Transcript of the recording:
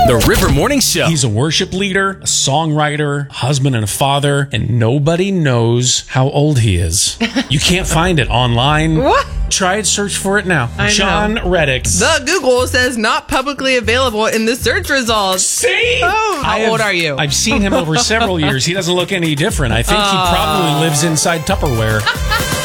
The River Morning Show. He's a worship leader, a songwriter, a husband and a father, and nobody knows how old he is. You can't find it online. What? Try it, search for it now. I know. John Reddick. The Google says not publicly available in the search results. See? Oh, how old are you? I've seen him over several years. He doesn't look any different. I think he probably lives inside Tupperware.